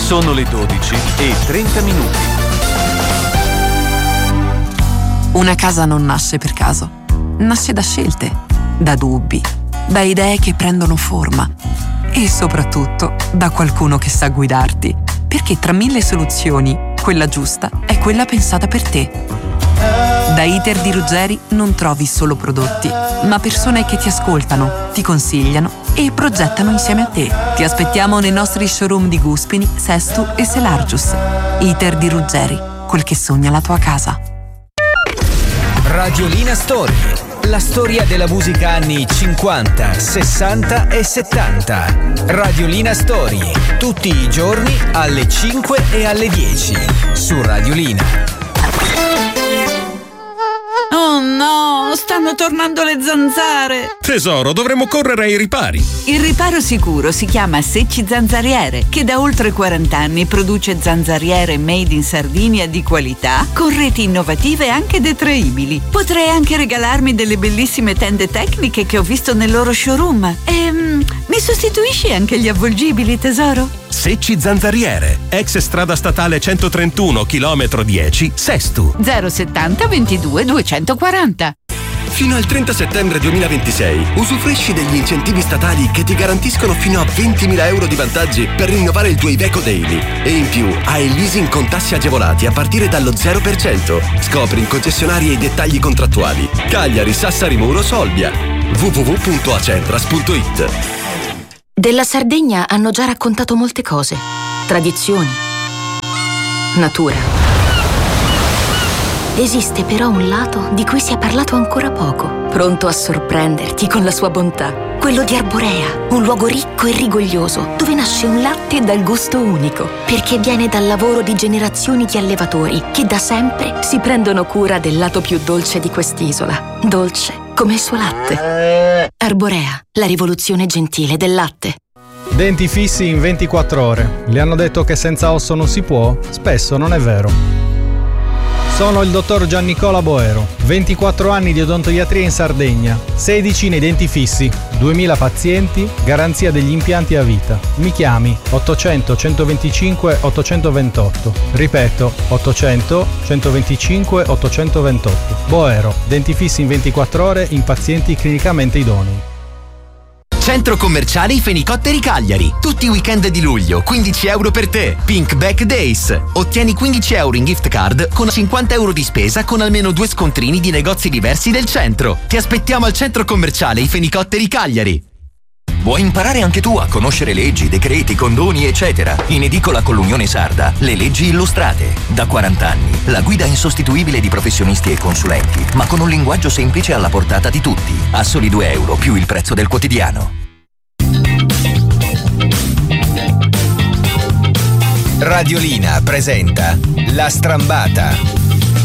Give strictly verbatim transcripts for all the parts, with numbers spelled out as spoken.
Sono le dodici e trenta minuti. Una casa non nasce per caso. Nasce da scelte, da dubbi, da idee che prendono forma e soprattutto da qualcuno che sa guidarti. Perché tra mille soluzioni, quella giusta è quella pensata per te. Da Iter di Ruggeri non trovi solo prodotti, ma persone che ti ascoltano, ti consigliano e progettano insieme a te. Ti aspettiamo nei nostri showroom di Guspini, Sestu e Selargius. Iter di Ruggeri, quel che sogna la tua casa. Radiolina Story, la storia della musica anni cinquanta, sessanta e settanta. Radiolina Story, tutti i giorni alle cinque e alle dieci su Radiolina. Oh no, stanno tornando le zanzare. Tesoro, dovremmo correre ai ripari. Il riparo sicuro si chiama Secci Zanzariere, che da oltre quaranta anni produce zanzariere made in Sardinia di qualità, con reti innovative e anche detraibili. Potrei anche regalarmi delle bellissime tende tecniche che ho visto nel loro showroom. E mm, mi sostituisci anche gli avvolgibili, tesoro? Secci Zanzariere, ex strada statale centotrentuno, chilometro dieci, Sestu. zero settanta ventidue duecentoquaranta. Fino al trenta settembre duemilaventisei usufruisci degli incentivi statali che ti garantiscono fino a ventimila euro di vantaggi per rinnovare il tuo Iveco Daily. E in più hai il leasing con tassi agevolati a partire dallo zero per cento. Scopri in concessionarie i dettagli contrattuali. Cagliari, Sassari, Muro, Solvia. w w w punto acentras punto i t. Della Sardegna hanno già raccontato molte cose. Tradizioni, natura. Esiste però un lato di cui si è parlato ancora poco, pronto a sorprenderti con la sua bontà. Quello di Arborea, un luogo ricco e rigoglioso, dove nasce un latte dal gusto unico, perché viene dal lavoro di generazioni di allevatori che da sempre si prendono cura del lato più dolce di quest'isola. Dolce come il suo latte. Arborea, la rivoluzione gentile del latte. Denti fissi in ventiquattro ore. Le hanno detto che senza osso non si può? Spesso non è vero. Sono il dottor Giannicola Boero, ventiquattro anni di odontoiatria in Sardegna, sedici nei denti fissi, duemila pazienti, garanzia degli impianti a vita. Mi chiami ottocento centoventicinque ottocentoventotto, ripeto ottocento centoventicinque ottocentoventotto. Boero, denti fissi in ventiquattro ore in pazienti clinicamente idonei. Centro commerciale I Fenicotteri Cagliari. Tutti i weekend di luglio, quindici euro per te. Pink Back Days. Ottieni quindici euro in gift card con cinquanta euro di spesa con almeno due scontrini di negozi diversi del centro. Ti aspettiamo al centro commerciale I Fenicotteri Cagliari. Vuoi imparare anche tu a conoscere leggi, decreti, condoni, eccetera? In edicola con l'Unione Sarda, le leggi illustrate. Da quaranta anni, la guida insostituibile di professionisti e consulenti, ma con un linguaggio semplice alla portata di tutti. A soli due euro più il prezzo del quotidiano. Radiolina presenta La Strambata.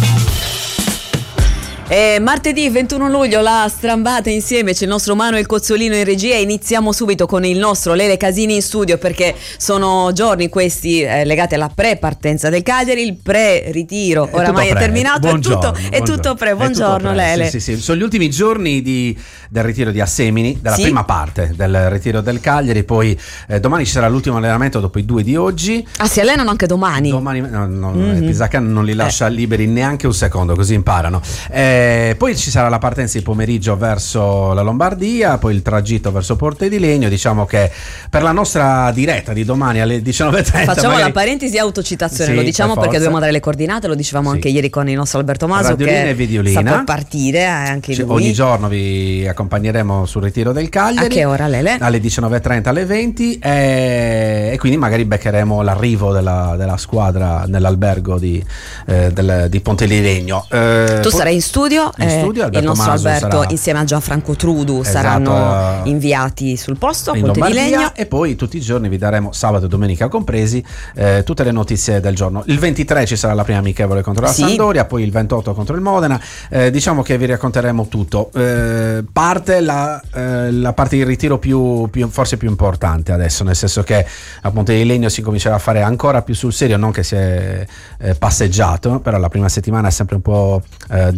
E martedì ventuno luglio la strambata insieme, c'è il nostro Manuel Cozzolino in regia e iniziamo subito con il nostro Lele Casini in studio, perché sono giorni questi eh, legati alla pre-partenza del Cagliari, il pre-ritiro oramai è, è terminato, buongiorno, è, tutto, è tutto pre, buongiorno Lele. Sì, sì, sì. Sono gli ultimi giorni di, del ritiro di Assemini, della sì? prima parte del ritiro del Cagliari, poi eh, domani ci sarà l'ultimo allenamento dopo i due di oggi. Ah, si allenano anche domani? Domani, no, no, mm-hmm. Pisaccan non li lascia eh. liberi neanche un secondo, così imparano. Eh, poi ci sarà la partenza di pomeriggio verso la Lombardia, poi il tragitto verso Porte di Legno. Diciamo che per la nostra diretta di domani alle diciannove e trenta facciamo magari... la parentesi autocitazione, sì, lo diciamo per perché forza. dobbiamo dare le coordinate, lo dicevamo sì. anche ieri con il nostro Alberto Maso, Radiolina che e Videolina. sta per partire eh, anche cioè, lui. Ogni giorno vi accompagneremo sul ritiro del Cagliari. A che ora, Lele? Alle diciannove e trenta alle venti e, e quindi magari beccheremo l'arrivo della, della squadra nell'albergo di, eh, del, di Ponte di Legno. Eh, tu poi, sarai in studio, in eh, studio il nostro Maso Alberto sarà... insieme a Gianfranco Trudu esatto, saranno inviati sul posto a in Ponte Lombardia, di Legno, e poi tutti i giorni vi daremo, sabato e domenica compresi, eh, tutte le notizie del giorno. Il ventitré ci sarà la prima amichevole contro la sì. Sampdoria, poi il ventotto contro il Modena. Eh, diciamo che vi racconteremo tutto. Eh, parte la, eh, la parte di ritiro più, più forse più importante adesso, nel senso che a Ponte di Legno si comincerà a fare ancora più sul serio, non che si è eh, passeggiato, però la prima settimana è sempre un po' eh, difficoltosa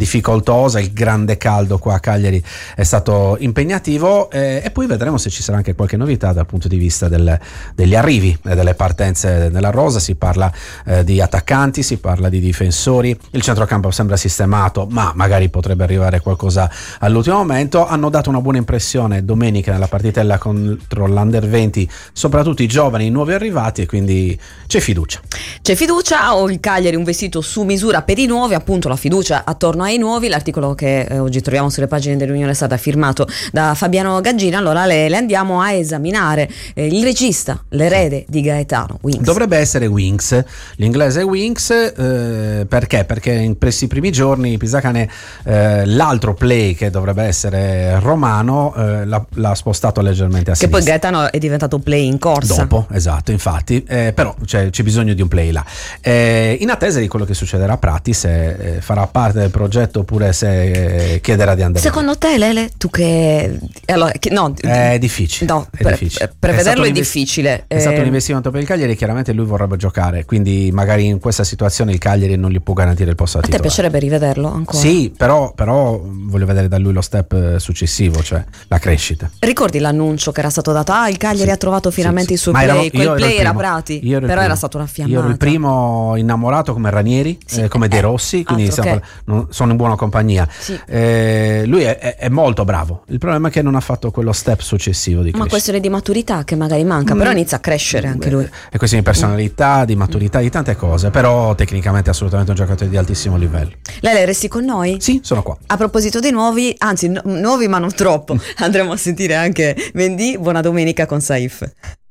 tumultuosa, il grande caldo qua a Cagliari è stato impegnativo, eh, e poi vedremo se ci sarà anche qualche novità dal punto di vista del, degli arrivi e delle partenze nella rosa. Si parla eh, di attaccanti, si parla di difensori, il centrocampo sembra sistemato, ma magari potrebbe arrivare qualcosa all'ultimo momento. Hanno dato una buona impressione domenica nella partitella contro l'Under venti, soprattutto i giovani, i nuovi arrivati, e quindi c'è fiducia. C'è fiducia, o il Cagliari un vestito su misura per i nuovi, appunto la fiducia attorno ai nuovi. L'articolo che eh, oggi troviamo sulle pagine dell'Unione è stato firmato da Fabiano Gaggina. Allora le, le andiamo a esaminare. Eh, il regista, l'erede di Gaetano, Winks. Dovrebbe essere Winks, l'inglese Winks, eh, perché? Perché in questi primi giorni Pisacane, eh, l'altro play che dovrebbe essere romano, eh, l'ha, l'ha spostato leggermente a che sinistra. Poi Gaetano è diventato play in corsa. Dopo, esatto, infatti, eh, però c'è, c'è bisogno di un play là. Eh, in attesa di quello che succederà a Prati, se eh, farà parte del progetto oppure se eh, chiederà di andare. Secondo te, Lele, tu che... Allora, che no, è difficile. No, è pre- difficile. prevederlo è, è difficile. È stato eh, un investimento per il Cagliari, chiaramente lui vorrebbe giocare, quindi magari in questa situazione il Cagliari non gli può garantire il posto a A te titolare. piacerebbe rivederlo ancora? Sì, però, però voglio vedere da lui lo step successivo, cioè la crescita. Ricordi l'annuncio che era stato dato? Ah, il Cagliari Sì, ha trovato finalmente sì, il sì. suo Ma play. ero- Quel io ero il play era primo. Prati, Io ero il però primo. era stata una fiammata. Io ero il primo innamorato come Ranieri, Sì, eh, come eh, De Rossi, quindi altro stiamo che. parla- non- sono in buona compagnia. Sì. Eh, lui è, è- è molto bravo, il problema è che non ha fatto quello step successivo di Ma crescita. questione di maturità che magari manca, Mm. però inizia a crescere anche lui. È questione di personalità, di maturità, di tante cose, però tecnicamente è assolutamente un giocatore di altissimo livello. Lele, resti con noi? Sì, sono qua. A proposito dei nuovi, anzi no- nuovi ma non troppo, andremo a sentire anche Mendy. Buona domenica con Saif.